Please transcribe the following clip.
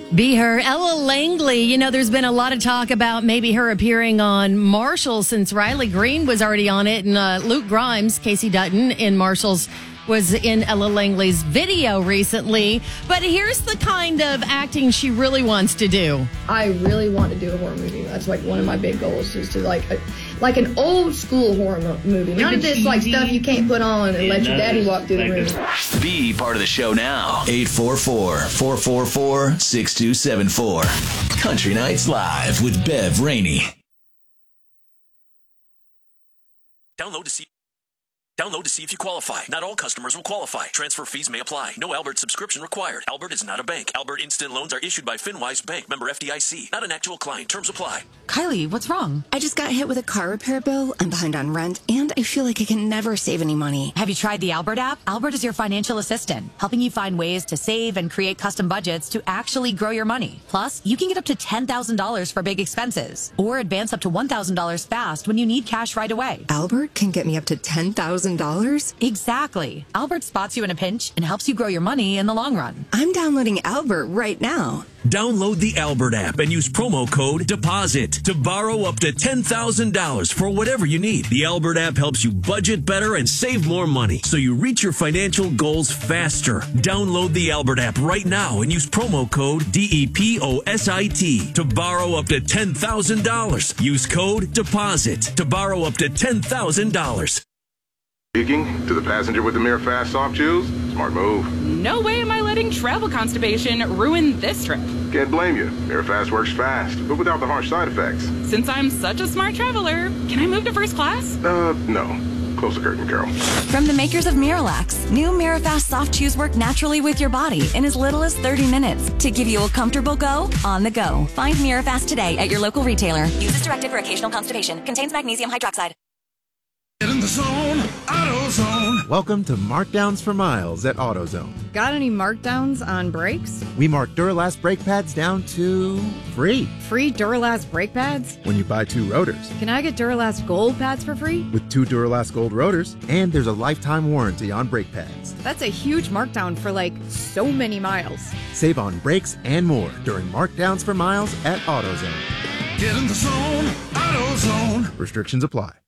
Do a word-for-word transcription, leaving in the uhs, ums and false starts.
Be her. Ella Langley. You know, there's been a lot of talk about maybe her appearing on Marshall since Riley Green was already on it. And uh, Luke Grimes, Casey Dutton in Marshall's, was in Ella Langley's video recently. But here's the kind of acting she really wants to do. I really want to do a horror movie. That's like one of my big goals, is to like a, like an old school horror mo- movie. None of this like stuff you can't put on and let your daddy walk through the room. Be part of the show now. eight four four, four four four, six two seven four. Country Nights Live with Bev Rainey. Download to see. Download to see if you qualify. Not all customers will qualify. Transfer fees may apply. No Albert subscription required. Albert is not a bank. Albert Instant Loans are issued by FinWise Bank, member F D I C. Not an actual client. Terms apply. Kylie, what's wrong? I just got hit with a car repair bill. I'm behind on rent, and I feel like I can never save any money. Have you tried the Albert app? Albert is your financial assistant, helping you find ways to save and create custom budgets to actually grow your money. Plus, you can get up to ten thousand dollars for big expenses, or advance up to one thousand dollars fast when you need cash right away. Albert can get me up to ten thousand dollars? Exactly. Albert spots you in a pinch and helps you grow your money in the long run. I'm downloading Albert right now. Download the Albert app and use promo code DEPOSIT to borrow up to ten thousand dollars for whatever you need. The Albert app helps you budget better and save more money, so you reach your financial goals faster. Download the Albert app right now and use promo code D E P O S I T to borrow up to ten thousand dollars. Use code DEPOSIT to borrow up to ten thousand dollars. Speaking to the passenger with the Mirror Fast Soft Chews, smart move. No way am I letting travel constipation ruin this trip. Can't blame you. Mirror Fast works fast, but without the harsh side effects. Since I'm such a smart traveler, can I move to first class? Uh, no. Close the curtain, Carol. From the makers of Miralax, new Mirafast Soft Chews work naturally with your body in as little as thirty minutes to give you a comfortable go on the go. Find Mirafast today at your local retailer. Use as directed for occasional constipation. Contains magnesium hydroxide. Get in the zone, AutoZone. Welcome to Markdowns for Miles at AutoZone. Got any markdowns on brakes? We mark Duralast brake pads down to free. Free Duralast brake pads? When you buy two rotors. Can I get Duralast Gold pads for free? With two Duralast Gold rotors, and there's a lifetime warranty on brake pads. That's a huge markdown for like so many miles. Save on brakes and more during Markdowns for Miles at AutoZone. Get in the zone, AutoZone. Restrictions apply.